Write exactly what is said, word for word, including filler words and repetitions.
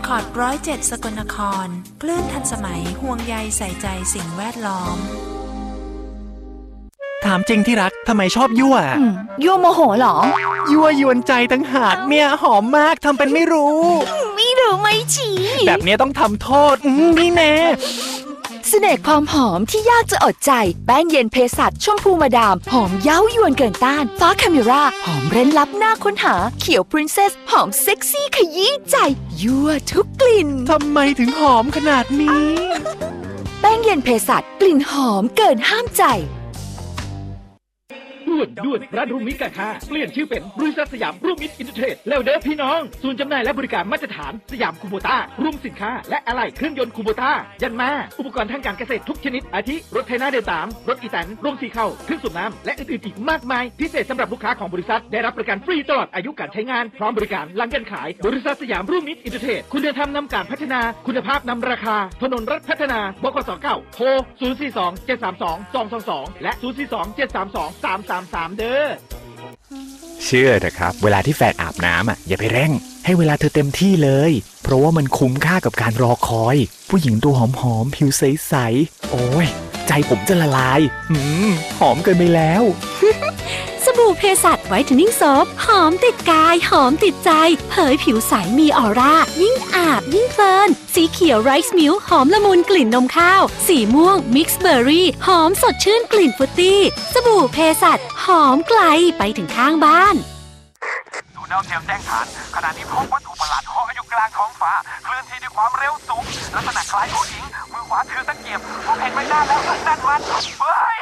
คอร์ดร้อยเจ็ดสกลนครคลื่นทันสมัยห่วงใยใส่ใจสิ่งแวดล้อมถามจริงที่รักทำไมชอบยั่วยั่วโมโหเหรอยั่วยวนใจตั้งหากเนี่ยหอมมากทำเป็นไม่รู้ไม่รู้ไม่ชี้แบบนี้ต้องทำโทษนี่แน่เสน่ห์ความหอมที่ยากจะอดใจแป้งเย็นเพสัชชมพูมาดามหอมเย้ายวนเกินต้านฟ้าคาเมราหอมเร้นลับหน้าค้นหาเขียวพรินเซสหอมเซ็กซี่ขยี้ใจยั่วทุกกลิ่นทำไมถึงหอมขนาดนี้แป้งเย็นเพสัชกลิ่นหอมเกินห้ามใจด่วนด่วนร้านรุ่งมิตรการค้าเปลี่ยนชื่อเป็นบริษัทสยามรุ่งมิตรอินเตอร์เทรดแล้วเด้อพี่น้องศูนย์จำหน่ายและบริการมาตรฐานสยามคูโบต้ารวมสินค้าและอะไหล่เครื่องยนต์คูโบต้ายันมาอุปกรณ์ทางการเกษตรทุกชนิดอาทิรถไถนาเดสามรถอีแตนร่มสีเข้าเครื่องสูบน้ำและอื่นๆอีกมากมายพิเศษสำหรับลูกค้าของบริษัทได้รับประกันฟรีตลอดอายุการใช้งานพร้อมบริการหลังการขายบริษัทสยามรุ่งมิตรอินเตอร์เทรดคุณธรรมนำการพัฒนาคุณภาพนำราคาถนนรัฐพัฒนาบกสเก้าโทรศูนย์ สี่ สอง เจ็ด สาม สอง สอง สอง สองและศูนย์ สี่ สอง เจ็ด สาม สอง สาม สาม สามเด้อเชื่อเถอะครับเวลาที่แฟนอาบน้ำอ่ะอย่าไปเร่งให้เวลาเธอเต็มที่เลยเพราะว่ามันคุ้มค่ากับการรอคอยผู้หญิงตัวหอมๆผิวใสๆโอ้ยใจผมจะละลายหืมหอมเกินไปแล้วสบู่เพสัชไวท์เทนนิ่งโซฟหอมติดกายหอมติดใจเผยผิวใสมีออร่ายิ่งอาบยิ่งเพลินสีเขียวไรซ์มิลค์หอมละมุนกลิ่นนมข้าวสีม่วงมิกซ์เบอร์รี่หอมสดชื่นกลิ่นฟรุตตี้สบู่เพสัชหอมไกลไปถึงข้างบ้านดูดาวเทียมแจ้งฐานขณะนี้พบวัตถุประหลาดเหาะอยู่กลางท้องฟ้าเคลื่อนที่ด้วยความเร็วสูงลักษณะคล้ายผู้หญิงมือขวาถือตะเกียบพบเห็นใบหน้าแล้วนั่นมันเฮ้ย